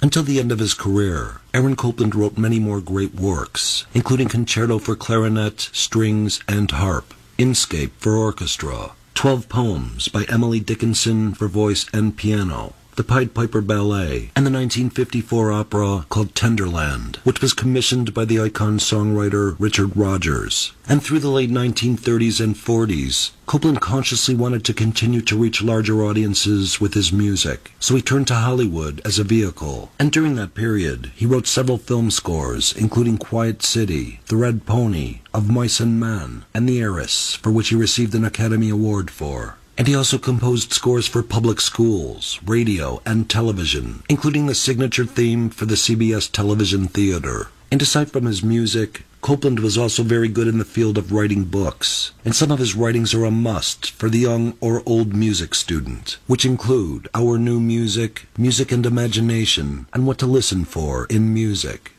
Until the end of his career, Aaron Copland wrote many more great works, including Concerto for Clarinet, Strings, and Harp, Inscape for Orchestra, 12 Poems by Emily Dickinson for voice and piano, the Pied Piper Ballet, and the 1954 opera called Tenderland, which was commissioned by the icon-songwriter Richard Rodgers. And through the late 1930s and 40s, Copland consciously wanted to continue to reach larger audiences with his music, so he turned to Hollywood as a vehicle. And during that period, he wrote several film scores, including Quiet City, The Red Pony, Of Mice and Men, and The Heiress, for which he received an Academy Award for. And he also composed scores for public schools, radio, and television, including the signature theme for the CBS Television Theater. And aside from his music, Copland was also very good in the field of writing books, and some of his writings are a must for the young or old music student, which include Our New Music, Music and Imagination, and What to Listen for in Music.